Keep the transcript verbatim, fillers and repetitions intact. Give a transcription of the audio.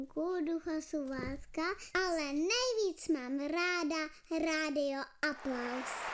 Ducha Slovácka, ale nejvíc mám ráda Rádio Aplaus.